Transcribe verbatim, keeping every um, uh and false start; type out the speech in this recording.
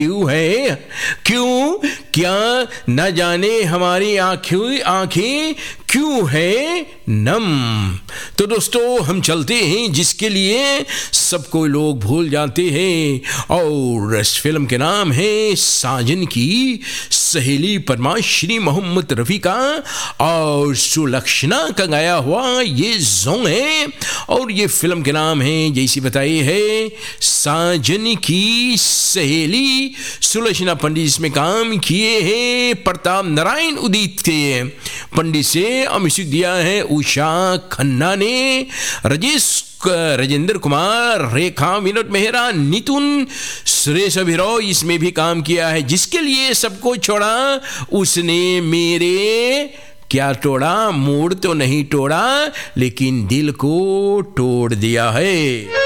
क्यों है, क्यों, क्या न जाने हमारी आंखें आंखें क्यों है नम। तो दोस्तों हम चलते हैं जिसके लिए सबको लोग भूल जाते हैं, और इस फिल्म के नाम है साजन की सहेली, पद्माश्री मोहम्मद रफ़ी का और सुलक्षणा का गाया हुआ ये सॉन्ग है। और ये फिल्म के नाम है जैसी बताई है साजन की सहेली। सुलक्षणा पंडित इसमें काम किए हैं, प्रताप नारायण उदित के पंडित से म्यूजिक दिया है उषा खन्ना ने, राजेश राजेंद्र कुमार, रेखा, विनोद मेहरा, नितुन, सुरेश अभिराव इसमें भी काम किया है। जिसके लिए सबको छोड़ा उसने मेरे क्या तोड़ा, मूड तो नहीं तोड़ा लेकिन दिल को तोड़ दिया है।